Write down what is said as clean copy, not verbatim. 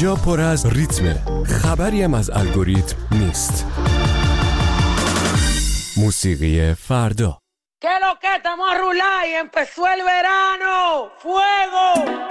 اینجا پر از ریتمه، خبری هم از الگوریتم نیست. موسیقی فردا. ¿Qué lo que estamos a rular y empezó el verano? ¡Fuego!